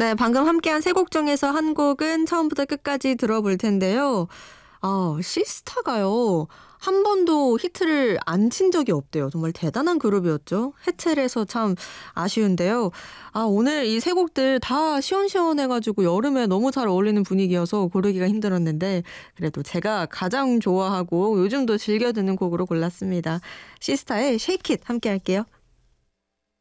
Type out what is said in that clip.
네, 방금 함께한 세 곡 중에서 한 곡은 처음부터 끝까지 들어볼 텐데요. 시스타가요. 한 번도 히트를 안 친 적이 없대요. 정말 대단한 그룹이었죠. 해체를 해서 참 아쉬운데요. 오늘 이 세 곡들 다 시원시원해가지고 여름에 너무 잘 어울리는 분위기여서 고르기가 힘들었는데 그래도 제가 가장 좋아하고 요즘도 즐겨 듣는 곡으로 골랐습니다. 시스타의 Shake It 함께 할게요.